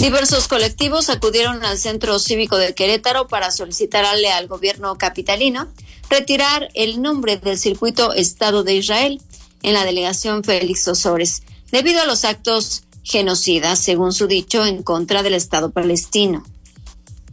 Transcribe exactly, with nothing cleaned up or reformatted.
Diversos colectivos acudieron al Centro Cívico de Querétaro para solicitarle al gobierno capitalino retirar el nombre del circuito Estado de Israel en la delegación Félix Osores, debido a los actos genocidas, según su dicho, en contra del Estado palestino.